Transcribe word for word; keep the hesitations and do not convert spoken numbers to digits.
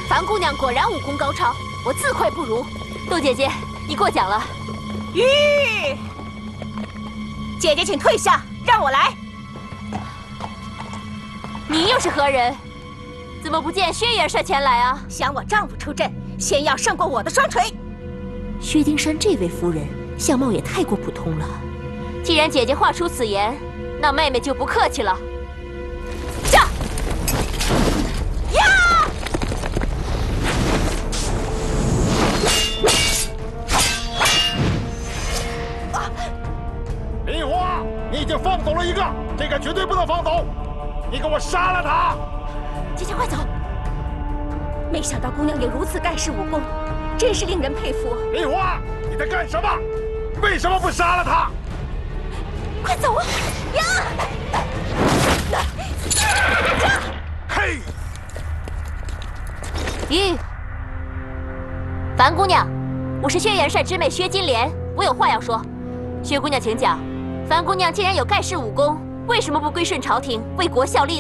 樊姑娘果然武功高超，我自愧不如。杜姐姐，你过奖了。 吁！姐姐，请退下，让我来。 你又是何人？怎么不见薛元帅前来啊？ 想我丈夫出阵，先要胜过我的双锤。 薛丁山这位夫人相貌也太过普通了。既然姐姐话出此言，那妹妹就不客气了。驾！呀！ 梨花，你已经放走了一个，这个绝对不能放走！你给我杀了他！ 姐姐，快走！没想到姑娘有如此盖世武功，真是令人佩服。 梨花，你在干什么？为什么不杀了他？ 快走啊！呀！ 嘿！ 咦，樊姑娘，我是薛元帅之妹薛金莲，我有话要说。薛姑娘，请讲。樊姑娘既然有盖世武功，为什么不归顺朝廷，为国效力？